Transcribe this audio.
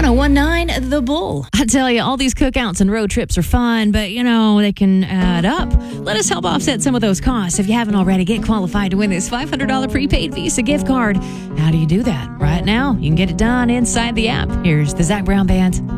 1019 The Bull. I tell you, all these cookouts and road trips are fun, but, they can add up. Let us help offset some of those costs. If you haven't already, get qualified to win this $500 prepaid Visa gift card. How do you do that? Right now, you can get it done inside the app. Here's the Zach Brown Band.